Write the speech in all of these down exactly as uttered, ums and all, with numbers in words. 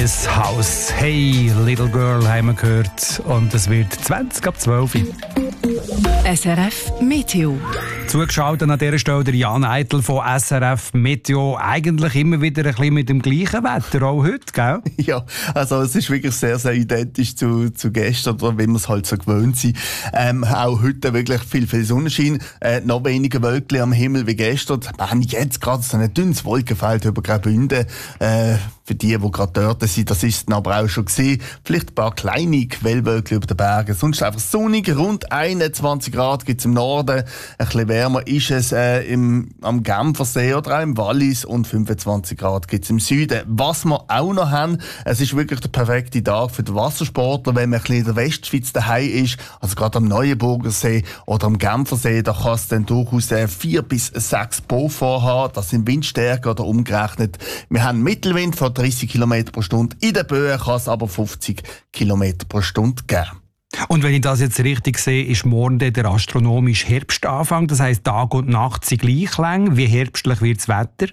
This House. Hey, Little Girl haben wir gehört. Und es wird zwanzig ab zwölf. S R F Meteo. Zugeschaltet an dieser Stelle der Jan Eitel von S R F Meteo. Eigentlich immer wieder ein bisschen mit dem gleichen Wetter, auch heute, gell? Ja, also es ist wirklich sehr, sehr identisch zu, zu gestern, oder wie wir es halt so gewöhnt sind. Ähm, auch heute wirklich viel, viel Sonnenschein, äh, noch weniger Wölkchen am Himmel wie gestern. Wir haben jetzt gerade so ein dünnes Wolkenfeld über Graubünden. Äh, für die, die gerade dort sind, das ist es aber auch schon gesehen. Vielleicht ein paar kleine Quellwölkchen über den Bergen. Sonst einfach sonnig, rund einundzwanzig Grad gibt es im Norden. Ein bisschen wärmer ist es äh, im, am Genfersee oder auch im Wallis und fünfundzwanzig Grad gibt es im Süden. Was wir auch noch haben, es ist wirklich der perfekte Tag für den Wassersportler, wenn man ein bisschen in der Westschweiz daheim ist, also gerade am Neuenburger See oder am Genfersee, da kann es dann durchaus äh, vier bis sechs Beaufort haben. Das sind Windstärken oder umgerechnet. Wir haben Mittelwind von dreißig Kilometer pro Stunde. In den Böen kann es aber fünfzig Kilometer pro Stunde geben. Und wenn ich das jetzt richtig sehe, ist morgen der astronomische Herbstanfang. Das heisst, Tag und Nacht sind gleich lang. Wie herbstlich wird das Wetter?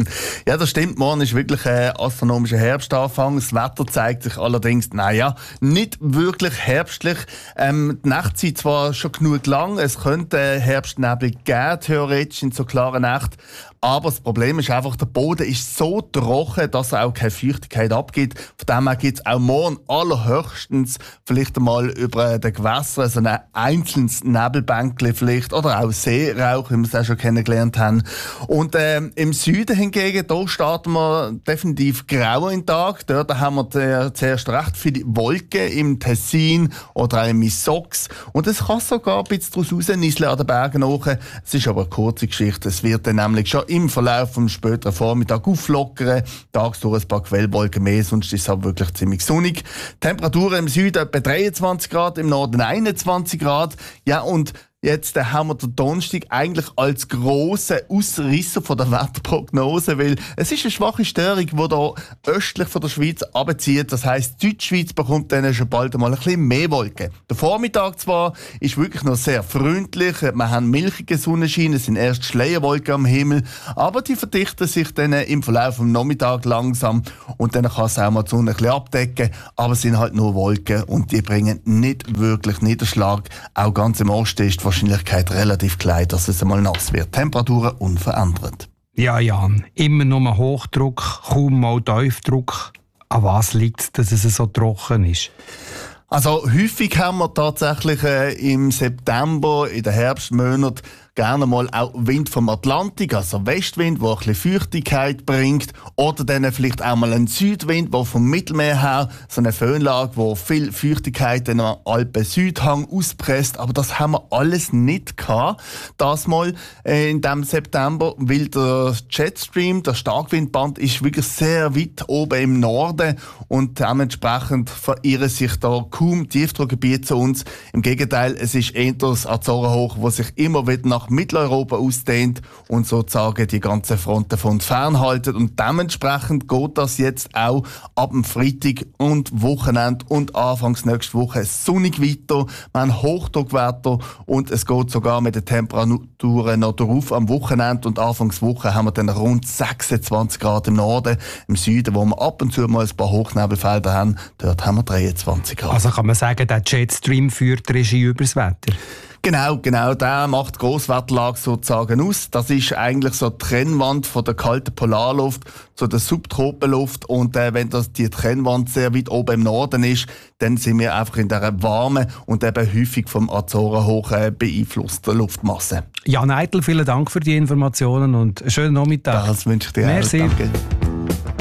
Ja, das stimmt. Morgen ist wirklich ein astronomischer Herbstanfang. Das Wetter zeigt sich allerdings, naja, nicht wirklich herbstlich. Ähm, die Nacht sind zwar schon genug lang. Es könnte Herbstnebel geben, theoretisch in so klaren Nächten. Aber das Problem ist einfach, der Boden ist so trocken, dass er auch keine Feuchtigkeit abgibt. Von dem her gibt es auch morgen allerhöchstens vielleicht einmal über den Gewässern so ein einzelnes Nebelbänkchen vielleicht oder auch Seerauch, wie wir es auch schon kennengelernt haben. Und äh, im Süden hingegen, da starten wir definitiv grau in den Tag. Dort haben wir zuerst recht viele Wolken im Tessin oder auch im Missox. Und es kann sogar ein bisschen daraus rausnieseln an den Bergen hoch. Es ist aber eine kurze Geschichte. Es wird dann nämlich schon im Verlauf vom späteren Vormittag auflockern. Tagsdurch ein paar Quellwolken mehr, sonst ist es aber wirklich ziemlich sonnig. Temperaturen im Süden etwa dreiundzwanzig Grad, im Norden einundzwanzig Grad. Ja, und jetzt äh, haben wir den Donnerstag eigentlich als grossen Ausrisser von der Wetterprognose, weil es ist eine schwache Störung, die hier östlich von der Schweiz abzieht. Das heisst, die Südschweiz bekommt dann schon bald einmal ein bisschen mehr Wolken. Der Vormittag zwar ist wirklich noch sehr freundlich, wir haben milchige Sonnenschein, es sind erst Schleierwolken am Himmel, aber die verdichten sich dann im Verlauf des Nachmittags langsam und dann kann es auch mal die Sonne ein bisschen abdecken, aber es sind halt nur Wolken und die bringen nicht wirklich Niederschlag. Auch ganz im Osten ist die Wahrscheinlichkeit relativ klein, dass es einmal nass wird. Temperaturen unverändert. Ja, Jan, immer nur Hochdruck, kaum mal Tiefdruck. An was liegt es, dass es so trocken ist? Also häufig haben wir tatsächlich äh, im September, in den Herbstmonaten, gerne mal auch Wind vom Atlantik, also Westwind, der ein bisschen Feuchtigkeit bringt. Oder dann vielleicht auch mal ein Südwind, der vom Mittelmeer her, so eine Föhnlage, wo viel Feuchtigkeit in am Alpen-Südhang auspresst. Aber das haben wir alles nicht gehabt. Das mal äh, in diesem September, weil der Jetstream, der Starkwindband, ist wirklich sehr weit oben im Norden und dementsprechend verirren sich da kaum Tiefdruckgebiete zu uns. Im Gegenteil, es ist eher das Azorenhoch, das sich immer wieder nach Mitteleuropa ausdehnt und sozusagen die ganzen Fronten von uns fernhalten. Und dementsprechend geht das jetzt auch ab dem Freitag und Wochenende und anfangs nächste Woche sonnig weiter. Wir haben Hochdruckwetter und es geht sogar mit den Temperaturen noch drauf. Am Wochenende und Anfangswoche haben wir dann rund sechsundzwanzig Grad im Norden. Im Süden, wo wir ab und zu mal ein paar Hochnebelfelder haben, dort haben wir dreiundzwanzig Grad. Also kann man sagen, der Jetstream führt Regie übers Wetter? Genau, genau, der macht die Grosswetterlage sozusagen aus. Das ist eigentlich so die Trennwand von der kalten Polarluft zu der Subtropenluft. Und äh, wenn das die Trennwand sehr weit oben im Norden ist, dann sind wir einfach in dieser warmen und eben häufig vom Azorenhoch äh, beeinflussten Luftmasse. Jan Eitel, vielen Dank für die Informationen und einen schönen Nachmittag. Das wünsche ich dir Merci. auch. Danke.